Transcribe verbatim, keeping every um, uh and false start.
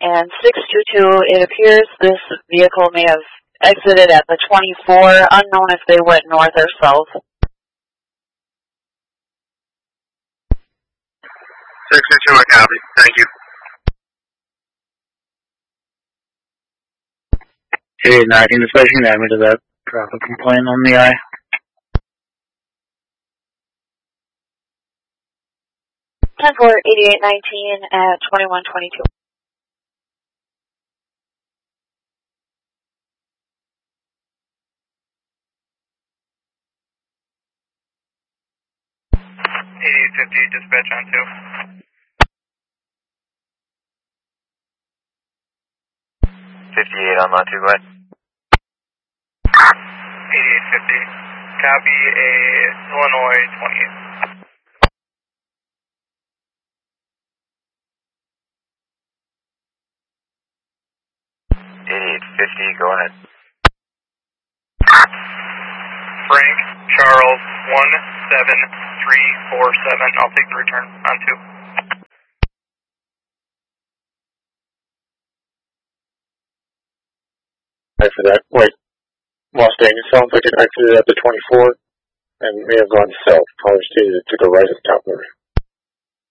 and six two two, it appears this vehicle may have exited at the twenty-four, unknown if they went north or south. six two two, I copy. Thank you. eight nineteen, dispatching, add me to that traffic complaint on the I. ten four, eighty-eight nineteen at twenty-one twenty-two. eighty-eight fifty, dispatch on two. fifty-eight on lot two, go ahead. eighty-eight fifty, copy a Illinois twenty-eight. eighty-eight fifty, go ahead. Frank Charles one seven three four seven, I'll take the return on two. I for that. Wait, Mustang, it sounds like it exited at the twenty-four and may have gone south. Probably stated it took a right at the top of the